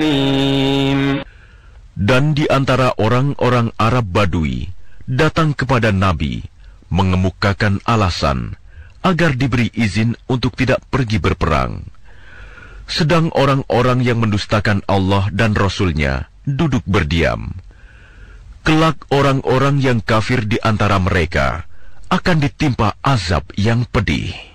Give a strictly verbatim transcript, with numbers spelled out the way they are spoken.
Dan di antara orang-orang Arab Badui datang kepada Nabi mengemukakan alasan agar diberi izin untuk tidak pergi berperang. Sedang orang-orang yang mendustakan Allah dan Rasul-Nya duduk berdiam. Kelak orang-orang yang kafir di antara mereka akan ditimpa azab yang pedih.